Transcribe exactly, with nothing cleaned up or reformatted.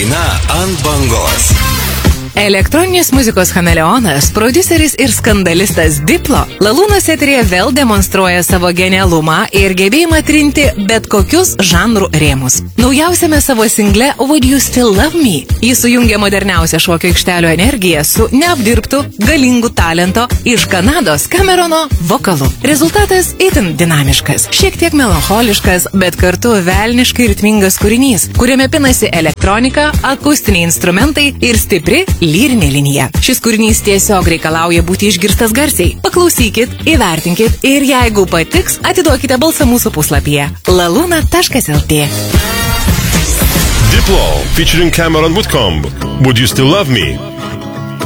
Daina ant bangos. Elektroninės muzikos chameleonas, prodiuseris ir skandalistas Diplo Lalūnos eteryje vėl demonstruoja savo genialumą ir gebėjimą trinti bet kokius žanrų rėmus. Naujausiame savo single Would You Still Love Me jis sujungia moderniausią šokio aikštelio energiją su neapdirbtu, galingu talento iš Kanados Camerono vokalu. Rezultatas itin dinamiškas, šiek tiek melancholiškas, bet kartu velniškai ritmingas kūrinys, kuriame pinasi elektronika, akustiniai instrumentai ir stipri lyrinė linija. Šis kūrinys tiesiog reikalauja būti išgirstas garsiai. Paklausykit, įvertinkit ir jeigu patiks, atiduokite balsą mūsų puslapyje laluna taškas lt. Diplo featuring Cameron Woodcomb. Would You Still Love Me?